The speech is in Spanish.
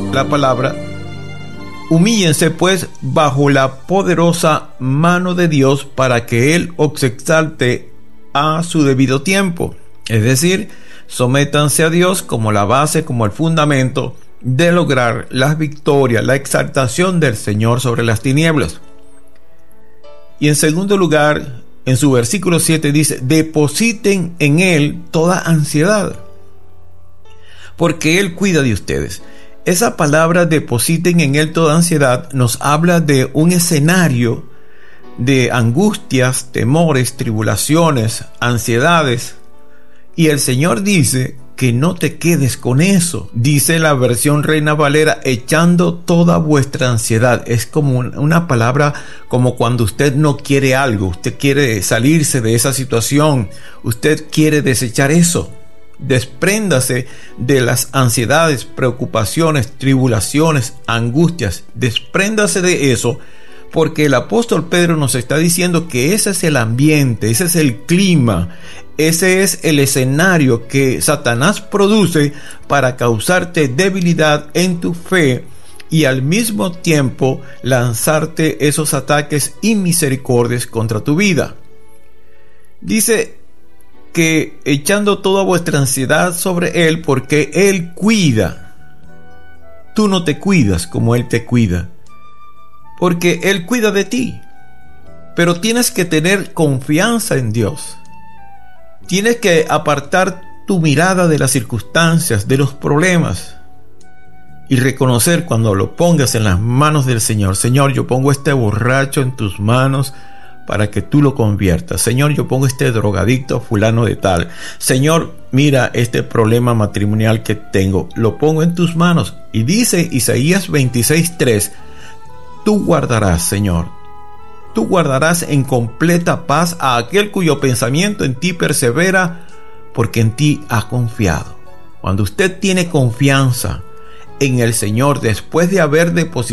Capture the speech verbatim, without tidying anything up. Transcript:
la palabra: humíllense pues bajo la poderosa mano de Dios para que Él os exalte a su debido tiempo. Es decir, sométanse a Dios como la base, como el fundamento de lograr las victorias, la exaltación del Señor sobre las tinieblas. Y en segundo lugar, en su versículo siete dice: depositen en Él toda ansiedad, porque Él cuida de ustedes. Esa palabra depositen en Él toda ansiedad nos habla de un escenario de angustias, temores, tribulaciones, ansiedades. Y el Señor dice que no te quedes con eso. Dice la versión Reina Valera: echando toda vuestra ansiedad. Es como una palabra como cuando usted no quiere algo, usted quiere salirse de esa situación, usted quiere desechar eso. Despréndase de las ansiedades, preocupaciones, tribulaciones, angustias. Despréndase de eso, porque el apóstol Pedro nos está diciendo que ese es el ambiente, ese es el clima, ese es el escenario que Satanás produce para causarte debilidad en tu fe y al mismo tiempo lanzarte esos ataques inmisericordias contra tu vida. Dice que echando toda vuestra ansiedad sobre Él, porque Él cuida. Tú no te cuidas como Él te cuida, porque Él cuida de ti. Pero tienes que tener confianza en Dios. Tienes que apartar tu mirada de las circunstancias, de los problemas, y reconocer cuando lo pongas en las manos del Señor: Señor, yo pongo este borracho en tus manos para que tú lo conviertas. Señor, yo pongo este drogadicto fulano de tal. Señor, mira este problema matrimonial que tengo, lo pongo en tus manos. Y dice Isaías veintiséis tres: tú guardarás, Señor, tú guardarás en completa paz a aquel cuyo pensamiento en ti persevera, porque en ti ha confiado. Cuando usted tiene confianza en el Señor, después de haber depositado